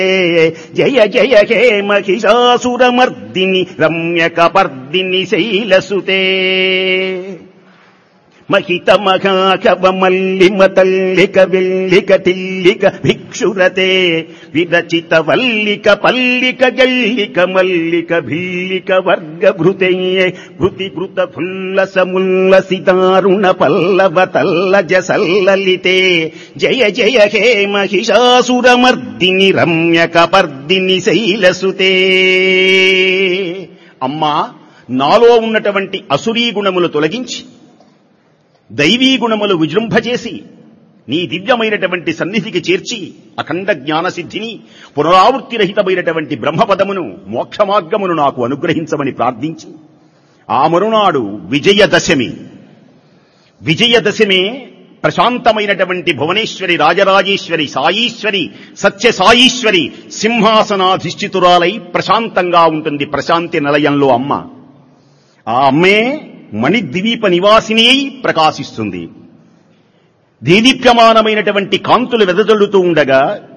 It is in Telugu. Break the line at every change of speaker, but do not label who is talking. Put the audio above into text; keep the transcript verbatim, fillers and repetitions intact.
జయ జయ హే మహిషాసురమర్దిని రమ్యకపర్దిని శైలసుతే మహిత మహాకవ మల్లిమ తల్లిక వెల్లిక తిల్లిక భిక్షురతే విరచిత వల్లిక పల్లిక గల్లిక మల్లిక భిల్లిక వర్గభృతే భృతి భృత ఫుల్లస ముల్లసితారుణ పల్లవ తల్లజ సల్లలితే జయ జయ హే మహిషాసురమర్దిని రమ్యకపర్దిని శైలసుతే. అమ్మా, నాలో ఉన్నటువంటి అసురీ గుణములు తొలగించి దైవీ గుణములు విజృంభచేసి నీ దివ్యమైనటువంటి సన్నిధికి చేర్చి అఖండ జ్ఞానసిద్ధిని పునరావృత్తి రహితమైనటువంటి బ్రహ్మపదమును మోక్షమార్గమును నాకు అనుగ్రహించమని ప్రార్థించి ఆ మరునాడు విజయదశమి. విజయదశమే ప్రశాంతమైనటువంటి భువనేశ్వరి, రాజరాజేశ్వరి, సాయీశ్వరి, సత్య సాయీశ్వరి సింహాసనాధిష్ఠితురాలై ప్రశాంతంగా ఉంటుంది ప్రశాంతి నిలయంలో అమ్మ. ఆ అమ్మే మణిద్వీప నివాసిని అయి ప్రకాశిస్తుంది. దేదీప్యమానమైనటువంటి కాంతులు వెదజల్లుతూ ఉండగా